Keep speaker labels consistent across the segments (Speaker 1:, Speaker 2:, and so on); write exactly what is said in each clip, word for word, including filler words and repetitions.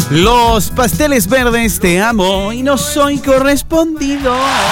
Speaker 1: Los Pasteles Verdes, te amo y no soy correspondido.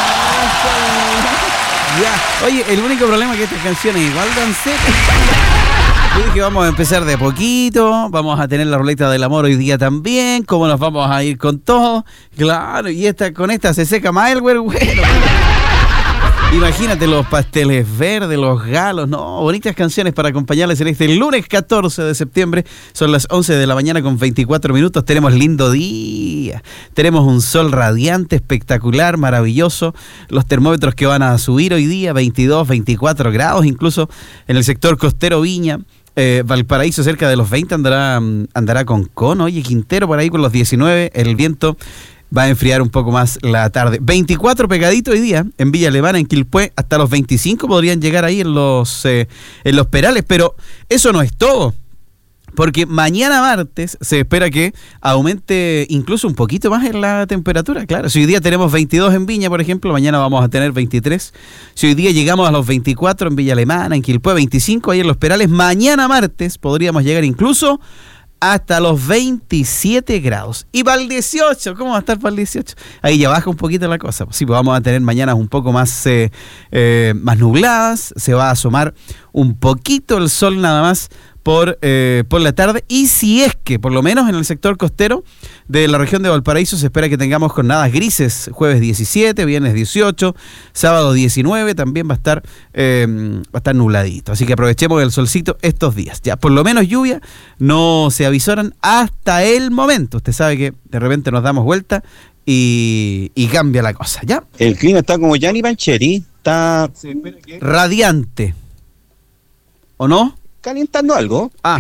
Speaker 1: Ya. Oye, el único problema es que estas canciones igual dan sed. Yo dije, vamos a empezar de poquito, vamos a tener la ruleta del amor hoy día también, cómo nos vamos a ir con todo. Claro, y esta con esta se seca más el güero. Imagínate los pasteles verdes, los galos, no, bonitas canciones para acompañarles en este lunes catorce de septiembre. Son las once de la mañana con veinticuatro minutos. Tenemos lindo día, tenemos un sol radiante, espectacular, maravilloso. Los termómetros que van a subir hoy día, veintidós, veinticuatro grados, incluso en el sector costero Viña. Eh, Valparaíso cerca de los veinte andará, andará con cono. Oye, Quintero por ahí con los diecinueve, el viento va a enfriar un poco más la tarde. veinticuatro pegadito hoy día en Villa Alemana, en Quilpué, hasta los veinticinco podrían llegar ahí en los, eh, en los Perales, pero eso no es todo. Porque mañana martes se espera que aumente incluso un poquito más en la temperatura. Claro, si hoy día tenemos veintidós en Viña, por ejemplo, mañana vamos a tener veintitrés. Si hoy día llegamos a los veinticuatro en Villa Alemana, en Quilpué, veinticinco ahí en Los Perales, mañana martes podríamos llegar incluso hasta los veintisiete grados. Y para el dieciocho, ¿cómo va a estar para el dieciocho? Ahí ya baja un poquito la cosa. Sí, pues vamos a tener mañanas un poco más, eh, eh, más nubladas. Se va a asomar un poquito el sol nada más por, eh, por la tarde. Y si es que, por lo menos en el sector costero de la región de Valparaíso, se espera que tengamos jornadas grises. Jueves diecisiete, viernes dieciocho, sábado diecinueve, también va a estar eh, va a estar nubladito. Así que aprovechemos el solcito estos días. Ya, por lo menos lluvia no se avisoran hasta el momento. Usted sabe que de repente nos damos vuelta y, y cambia la cosa, ¿ya?
Speaker 2: El clima está como Gianni Pancheri, está
Speaker 1: radiante. ¿O no?
Speaker 2: Calentando algo.
Speaker 1: Ah.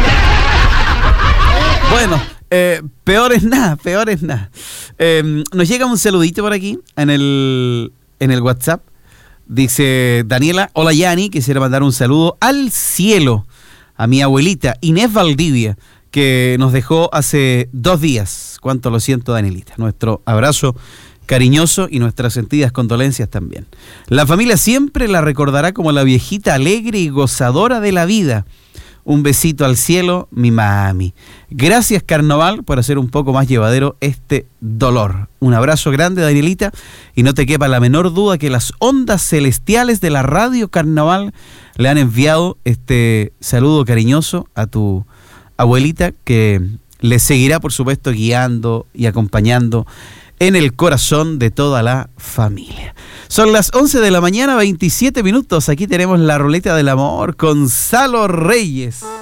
Speaker 1: Bueno, eh, peor es nada, peor es nada. Eh, nos llega un saludito por aquí en el, en el WhatsApp. Dice Daniela, hola Yani, quisiera mandar un saludo al cielo a mi abuelita Inés Valdivia, que nos dejó hace dos días. Cuánto lo siento, Danielita. Nuestro abrazo cariñoso y nuestras sentidas condolencias también. La familia siempre la recordará como la viejita alegre y gozadora de la vida. Un besito al cielo, mi mami. Gracias, Carnaval, por hacer un poco más llevadero este dolor. Un abrazo grande, Danielita, y no te quepa la menor duda que las ondas celestiales de la radio Carnaval le han enviado este saludo cariñoso a tu abuelita, que le seguirá, por supuesto, guiando y acompañando en el corazón de toda la familia. Son las once de la mañana, veintisiete minutos. Aquí tenemos la ruleta del amor con Gonzalo Reyes.